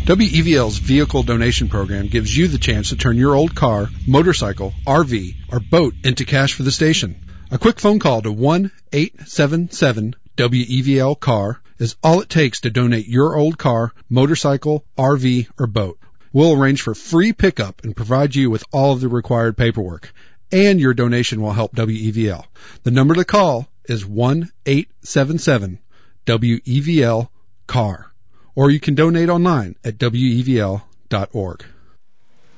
WEVL's vehicle donation program gives you the chance to turn your old car, motorcycle, RV, or boat into cash for the station. A quick phone call to 1-877-WEVL-CAR is all it takes to donate your old car, motorcycle, RV, or boat. We'll arrange for free pickup and provide you with all of the required paperwork. And your donation will help WEVL. The number to call is 1-877-WEVL-CAR. Or you can donate online at WEVL.org.